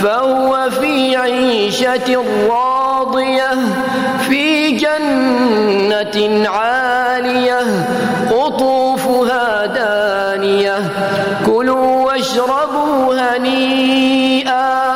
فهو في عيشة راضية في جنة عالية قطوفها دانية كلوا واشربوا هنيئا